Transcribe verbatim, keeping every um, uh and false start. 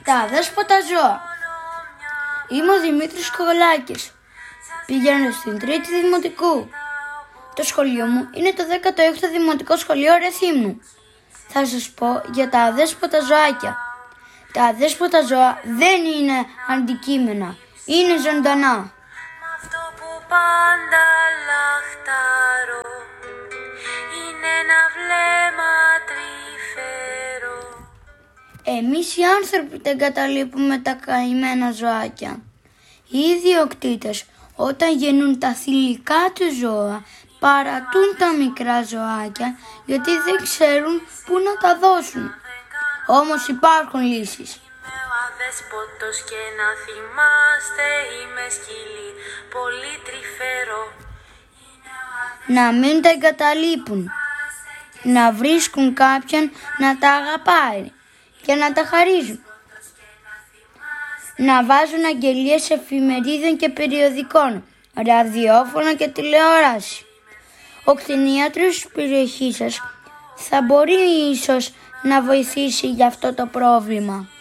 Τα αδέσποτα ζώα. Είμαι ο Δημήτρης Κογολάκης. Πηγαίνω στην τρίτη δημοτικού. Το σχολείο μου είναι το δέκατο έκτο Δημοτικό Σχολείο Ρεθύμνου. Θα σας πω για τα αδέσποτα ζωάκια. Τα αδέσποτα ζώα δεν είναι αντικείμενα, είναι ζωντανά. Αυτό που πάντα λαχταρώ είναι ένα βλέμμα τρυφερό. Εμείς οι άνθρωποι τα εγκαταλείπουμε τα καημένα ζωάκια. Οι ιδιοκτήτες όταν γεννούν τα θηλυκά τους ζώα παρατούν τα μικρά ζωάκια γιατί δεν ξέρουν πού να τα δώσουν. Όμως υπάρχουν λύσεις. Είμαι ο αδέσποτος και να θυμάστε είμαι σκυλί πολύ τρυφερό. Να μην τα εγκαταλείπουν. Να βρίσκουν κάποιον να τα αγαπάει και να τα χαρίζουν. Να βάζουν αγγελίες εφημερίδων και περιοδικών, ραδιόφωνα και τηλεόραση. Ο κτηνίατρος της περιοχής σας θα μπορεί ίσως να βοηθήσει για αυτό το πρόβλημα.